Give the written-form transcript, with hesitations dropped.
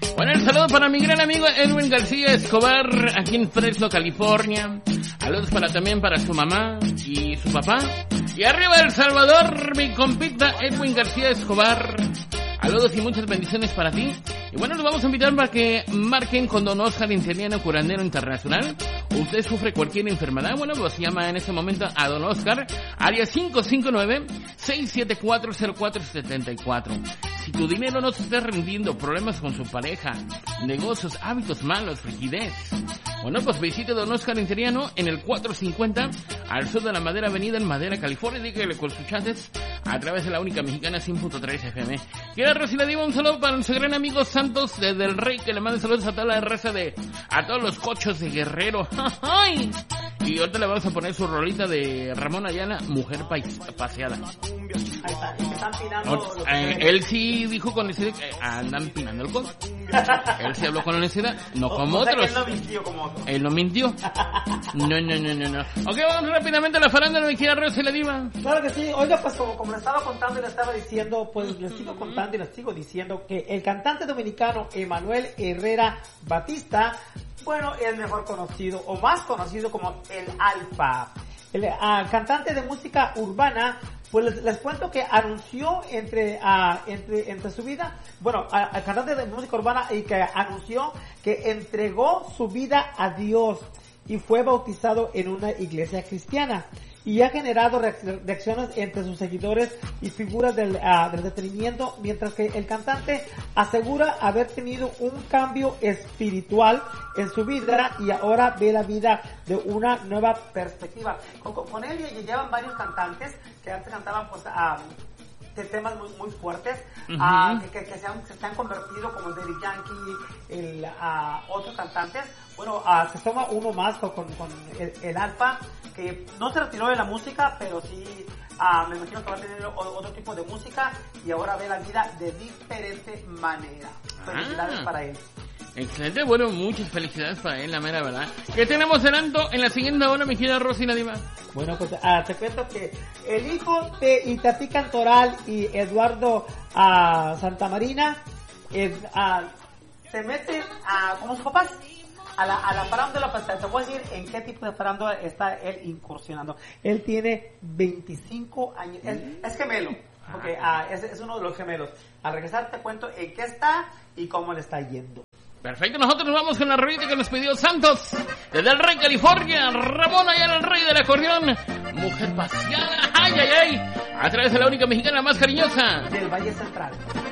Bueno, el saludo para mi gran amigo Edwin García Escobar, aquí en Fresno, California. Saludos también para su mamá y su papá. Y arriba El Salvador, mi compita Edwin García Escobar. Saludos y muchas bendiciones para ti. Y bueno, los vamos a invitar para que marquen con Don Oscar Interiano, curandero internacional. Usted sufre cualquier enfermedad, bueno, pues llama en este momento a Don Oscar, área 559-674-0474. Si tu dinero no se está rindiendo, problemas con su pareja, negocios, hábitos malos, rigidez, bueno, pues visite Don Oscar Interiano en el 450 al sur de la Madera Avenida en Madera, California. Dígale con sus chates a través de la única mexicana 100.3 FM. Quiero recibir un saludo para nuestro gran amigo Santos desde el Rey, que le mande saludos a toda la raza a todos los cochos de Guerrero. Y ahorita le vamos a poner su rolita de Ramón Ayala, Mujer Paseada. Ahí está, están pinando. Él sí dijo con necesidad que andan pinando el codo. Él sí habló con necesidad, no como otros. Él no mintió como otros. Él no mintió. No. Ok, vamos rápidamente a la farándula, mi querida Rosy la Diva. Claro que sí. Oiga, pues como le estaba contando y le estaba diciendo, pues les sigo contando y les sigo diciendo que el cantante dominicano Emanuel Herrera Batista, bueno, es mejor conocido o más conocido como el Alfa. El cantante de música urbana, pues les cuento que anunció entre su vida, bueno, al cantante de música urbana, y que anunció que entregó su vida a Dios y fue bautizado en una iglesia cristiana. Y ha generado reacciones entre sus seguidores y figuras del entretenimiento, mientras que el cantante asegura haber tenido un cambio espiritual en su vida y ahora ve la vida de una nueva perspectiva. Con él llevan varios cantantes que antes cantaban pues de temas muy fuertes, que se han convertido, como el Daddy Yankee, otros cantantes. Bueno, se toma uno más con el Alfa, que no se retiró de la música, pero sí me imagino que va a tener otro tipo de música y ahora ve la vida de diferente manera. Felicidades para él. Excelente, bueno, muchas felicidades para él, la mera verdad. ¿Qué tenemos en la siguiente hora, mi querida Rosy la Diva? Bueno, pues te cuento que el hijo de Itatí Cantoral y Eduardo Santamarina se meten como sus papás a la farándula. Pues te voy a decir en qué tipo de farándula está él incursionando. Él tiene 25 años, es gemelo, porque es uno de los gemelos. Al regresar te cuento en qué está y cómo le está yendo. Perfecto, nosotros nos vamos con la rolita que nos pidió Santos desde el Rey, California. Ramón Ayala, el rey del acordeón, Mujer Paseada, ay, a través de la única mexicana más cariñosa del Valle Central.